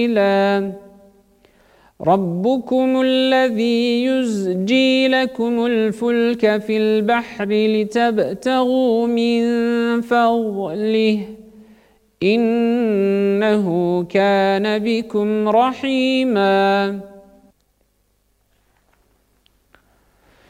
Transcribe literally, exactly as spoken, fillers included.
ربكم الذي يزجي لكم الفلك في البحر لتبتغوا من فضله إنه كان بكم رحيما